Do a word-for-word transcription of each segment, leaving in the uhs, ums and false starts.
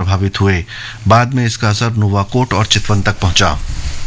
प्रभावित हुए। बाद में इसका असर नोवाकोट और चितवन तक पहुंचा।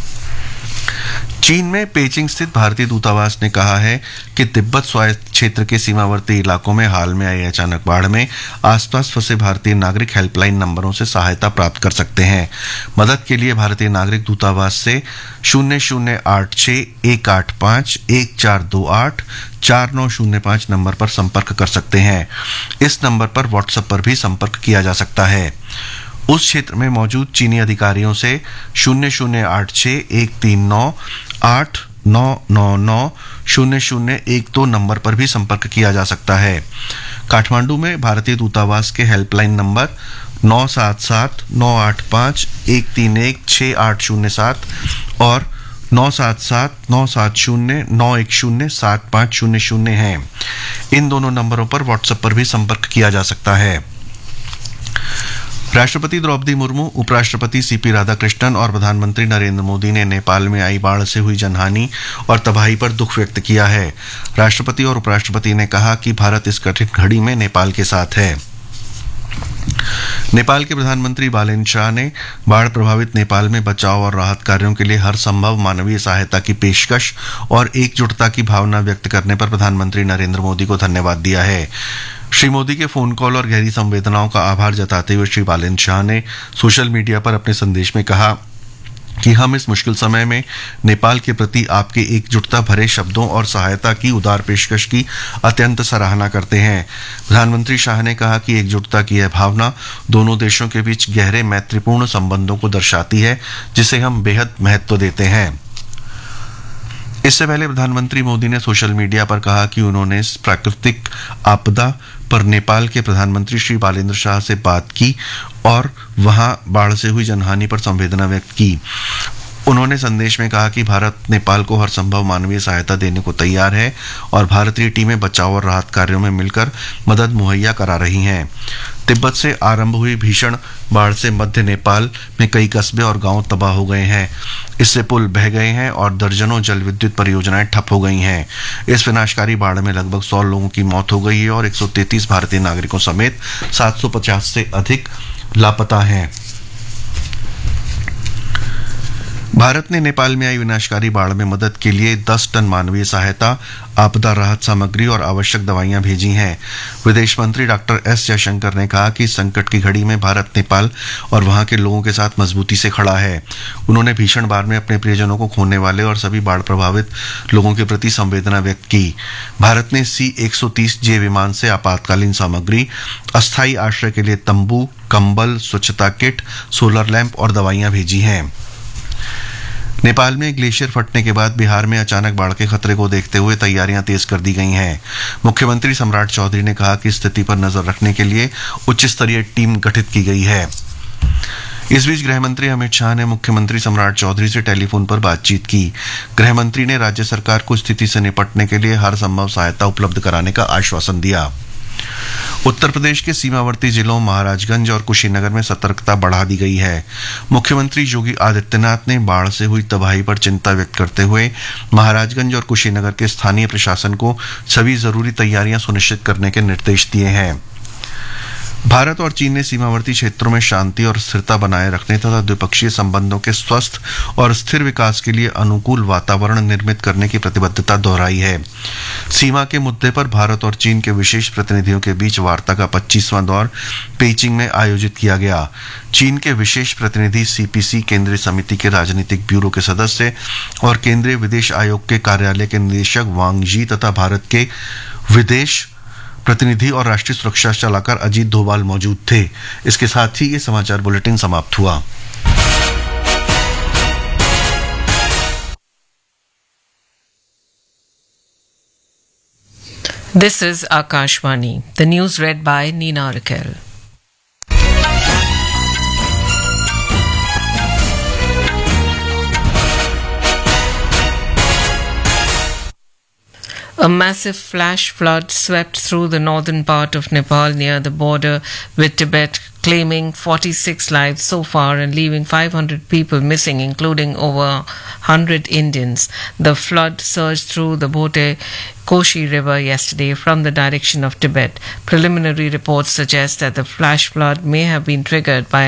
चीन में पेइचिंग स्थित भारतीय दूतावास ने कहा है कि तिब्बत स्वायत्त क्षेत्र के सीमावर्ती इलाकों में हाल में आई अचानक बाढ़ में आसपास फंसे भारतीय नागरिक हेल्पलाइन नंबरों से सहायता प्राप्त कर सकते हैं। मदद के लिए भारतीय नागरिक दूतावास से शून्य शून्य आठ छह एक आठ पाँच एक चार दो आठ चार नौ शून्य पाँच नंबर पर संपर्क कर सकते हैं। इस नंबर पर व्हाट्सएप पर भी संपर्क किया जा सकता है। उस क्षेत्र में मौजूद चीनी अधिकारियों से शून्य शून्य आठ छह एक तीन नौ आठ नौ नौ नौ शून्य शून्य एक दो नंबर पर भी संपर्क किया जा सकता है। काठमांडू में भारतीय दूतावास के हेल्पलाइन नंबर नौ सात सात नौ आठ पाँच एक तीन एक छः आठ शून्य सात और नौ सात सात नौ सात शून्य नौ एक शून्य सात पाँच शून्य शून्य हैं। इन दोनों नंबरों पर व्हाट्सएप पर भी संपर्क किया जा सकता है। राष्ट्रपति द्रौपदी मुर्मू, उपराष्ट्रपति सीपी राधाकृष्णन और प्रधानमंत्री नरेंद्र मोदी ने नेपाल में आई बाढ़ से हुई जनहानि और तबाही पर दुख व्यक्त किया है। राष्ट्रपति और उपराष्ट्रपति ने कहा कि भारत इस कठिन घड़ी में नेपाल के साथ है। नेपाल के प्रधानमंत्री बालेन शाह ने बाढ़ प्रभावित नेपाल में बचाव और राहत कार्यों के लिए हर संभव मानवीय सहायता की पेशकश और एकजुटता की भावना व्यक्त करने पर प्रधानमंत्री नरेंद्र मोदी को धन्यवाद दिया है। श्री मोदी के फोन कॉल और गहरी संवेदनाओं का आभार जताते हुए श्री बालेन शाह ने सोशल मीडिया पर अपने संदेश में कहा कि हम इस मुश्किल समय में नेपाल के प्रति आपके एकजुटता भरे शब्दों और सहायता की उदार पेशकश की अत्यंत सराहना करते हैं। प्रधानमंत्री शाह ने कहा कि एकजुटता की यह भावना दोनों देशों के बीच गहरे मैत्रीपूर्ण संबंधों को दर्शाती है, जिसे हम बेहद महत्व देते हैं। इससे पहले प्रधानमंत्री मोदी ने सोशल मीडिया पर कहा कि उन्होंने इस प्राकृतिक आपदा पर नेपाल के प्रधानमंत्री श्री बालेंद्र शाह से बात की और वहां बाढ़ से हुई जनहानि पर संवेदना व्यक्त की। उन्होंने संदेश में कहा कि भारत नेपाल को हर संभव मानवीय सहायता देने को तैयार है और भारतीय टीमें बचाव और राहत कार्यों में मिलकर मदद मुहैया करा रही हैं। तिब्बत से आरंभ हुई भीषण बाढ़ से मध्य नेपाल में कई कस्बे और गांव तबाह हो गए हैं। इससे पुल बह गए हैं और दर्जनों जल विद्युत परियोजनाएं ठप हो गई हैं। इस विनाशकारी बाढ़ में लगभग सौ लोगों की मौत हो गई है और एक सौ तैंतीस भारतीय नागरिकों समेत सात सौ पचास से अधिक लापता हैं। भारत ने नेपाल में आई विनाशकारी बाढ़ में मदद के लिए दस टन मानवीय सहायता, आपदा राहत सामग्री और आवश्यक दवाइयां भेजी हैं। विदेश मंत्री डॉक्टर एस जयशंकर ने कहा कि संकट की घड़ी में भारत नेपाल और वहां के लोगों के साथ मजबूती से खड़ा है। उन्होंने भीषण बाढ़ में अपने प्रियजनों को खोने वाले और सभी बाढ़ प्रभावित लोगों के प्रति संवेदना व्यक्त की। भारत ने सी एक सौ तीस जे विमान से आपातकालीन सामग्री, अस्थायी आश्रय के लिए तंबू, कंबल, स्वच्छता किट, सोलर लैंप और दवाइयां भेजी हैं। नेपाल में ग्लेशियर फटने के बाद बिहार में अचानक बाढ़ के खतरे को देखते हुए तैयारियां तेज कर दी गई हैं। मुख्यमंत्री सम्राट चौधरी ने कहा कि स्थिति पर नजर रखने के लिए उच्च स्तरीय टीम गठित की गई है। इस बीच गृह मंत्री अमित शाह ने मुख्यमंत्री सम्राट चौधरी से टेलीफोन पर बातचीत की। गृह मंत्री ने राज्य सरकार को स्थिति से निपटने के लिए हर संभव सहायता उपलब्ध कराने का आश्वासन दिया। उत्तर प्रदेश के सीमावर्ती जिलों महाराजगंज और कुशीनगर में सतर्कता बढ़ा दी गई है। मुख्यमंत्री योगी आदित्यनाथ ने बाढ़ से हुई तबाही पर चिंता व्यक्त करते हुए महाराजगंज और कुशीनगर के स्थानीय प्रशासन को सभी जरूरी तैयारियां सुनिश्चित करने के निर्देश दिए हैं। भारत और चीन ने सीमावर्ती क्षेत्रों में शांति और स्थिरता बनाए रखने तथा द्विपक्षीय संबंधों के स्वस्थ और स्थिर विकास के लिए अनुकूल वातावरण निर्मित करने की प्रतिबद्धता दोहराई है। सीमा के मुद्दे पर भारत और चीन के विशेष प्रतिनिधियों के बीच वार्ता का पच्चीसवां दौर पेइचिंग में आयोजित किया गया। चीन के विशेष प्रतिनिधि सीपीसी, केंद्रीय समिति के राजनीतिक ब्यूरो के सदस्य और केंद्रीय विदेश आयोग के कार्यालय के निदेशक वांग जी तथा भारत के विदेश प्रतिनिधि और राष्ट्रीय सुरक्षा सलाहकार अजीत डोभाल मौजूद थे। इसके साथ ही ये समाचार बुलेटिन समाप्त हुआ। This is Akashvani. The news read by Nina Raquel. A massive flash flood swept through the northern part of Nepal near the border with Tibet, claiming forty-six lives so far and leaving five hundred people missing, including over one hundred Indians. The flood surged through the Bote Koshi River yesterday from the direction of Tibet. Preliminary reports suggest that the flash flood may have been triggered by